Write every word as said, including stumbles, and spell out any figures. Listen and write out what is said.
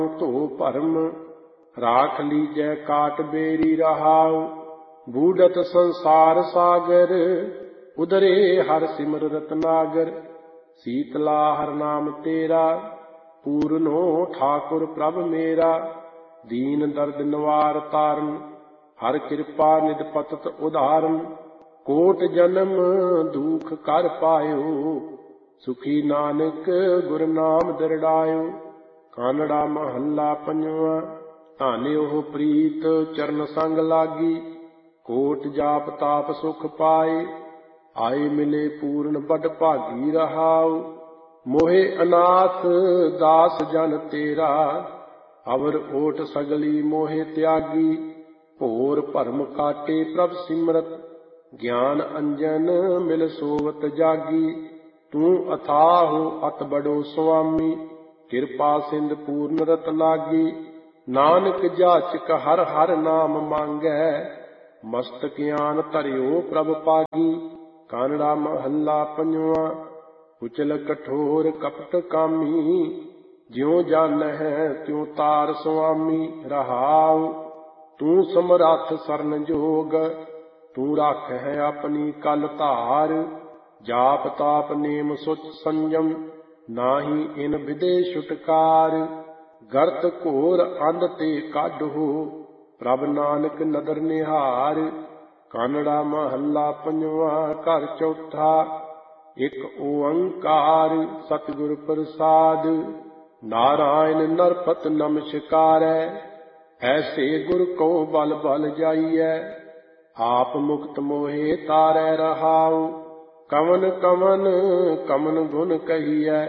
ਧੋ ਭਰਮ ਰਾਖ ਲੀਜੈ ਕਾਟ ਬੇਰੀ ਰਹਾਉ। ਬੂਢਤ ਸੰਸਾਰ ਸਾਗਰ ਉਦਰੇ ਹਰ ਸਿਮਰ ਰਤਨਾਗਰ। ਸੀਤਲਾ ਹਰ ਨਾਮ ਤੇਰਾ ਪੂਰਨੋ ਠਾਕੁਰ ਪ੍ਰਭ ਮੇਰਾ। ਦੀਨ ਦਰਦ ਨਿਵਾਰ ਤਾਰਨ ਹਰ ਕਿਰਪਾ ਨਿਧ ਪਤਤ ਉਧਾਰਨ। ਕੋਟ ਜਨਮ ਦੁਖ ਕਰ ਪਾਇਓ ਸੁਖੀ ਨਾਨਕ ਗੁਰ ਨਾਮ ਦਰੜਾਇਓ। ਕਾਨੜਾ ਮਹੱਲਾ ਪੰਜਵਾਂ। ਧਨ ਉਹ ਪ੍ਰੀਤ ਚਰਨ ਸੰਗ ਲਾਗੀ ਕੋਟ ਜਾਪ ਤਾਪ ਸੁਖ ਪਾਏ। ਆਏ ਮਿਲੇ ਪੂਰਨ ਬਡ ਭਾਗੀ ਰਹਾਉ। ਮੋਹਿ ਅਨਾਥ ਦਾਸ ਜਨ ਤੇਰਾ ਅਵਰ ਓਟ ਸਗਲੀ ਮੋਹਿ ਤਿਆਗੀ। ਭੋਰ ਭਰਮ ਕਾਟੇ ਪ੍ਰਭ ਸਿਮਰਤ ਗਿਆਨ ਅੰਜਨ ਮਿਲ ਸੋਵਤ ਜਾਗੀ। ਤੂੰ ਅਥਾਹੁ ਅਤ ਬੜੋ ਸੁਆਮੀ ਕਿਰਪਾ ਸਿੰਧ ਪੂਰਨ ਰਤ ਲਾਗੀ। ਨਾਨਕ ਜਾਚਕ ਹਰ ਹਰ ਨਾਮ ਮੰਗੈ ਮਸਤਕ ਗਿਆਨ ਧਰਿਓ ਪ੍ਰਭ ਪਾਗੀ। ਕਾਨੜਾ ਮਹੱਲਾ ਪੰਜਵਾਂ। ਕੁਚਲ ਕਠੋਰ ਕਪਟ ਕਾਮੀ ਜਿਉ ਜਾਣਹਿ ਤਿਉ ਤਾਰ ਸੁਆਮੀ ਰਹਾਉ। ਤੂੰ ਸਮਰੱਥ ਸਰਨ ਜੋਗ ਤੂੰ ਰਾਖਹਿ ਆਪਣੀ ਕਲ ਧਾਰ। ਜਾਪ ਤਾਪ ਨੇਮ ਸੁਚ ਸੰਜਮ ਨਾਹੀ ਇਨ ਵਿਦੇ ਛੁਟਕਾਰ। ਗਰਤ ਘੋਰ ਅੰਧ ਤੇ ਕਾਢੋ ਪ੍ਰਭ ਨਾਨਕ ਨਦਰ ਨਿਹਾਰ। ਕਾਨੜਾ ਮਹੱਲਾ ਪੰਜਵਾਂ। ਘਰ ਚੌਥਾ। ਇਕ ਓੰਕਾਰ ਸਤਿਗੁਰ ਪ੍ਰਸਾਦ ਨਾਰਾਇਣ ਨਰਪਤ ਨਮਸਕਾਰੈ। ਐਸੇ ਗੁਰ ਕੋ ਬਲ ਬਲ ਜਾਈਐ ਆਪ ਮੁਕਤ ਮੋਹਿ ਤਾਰੈ ਰਹਾਉ। ਕਵਨ ਕਵਨ ਕਮਨ ਗੁਣ ਕਹੀਐ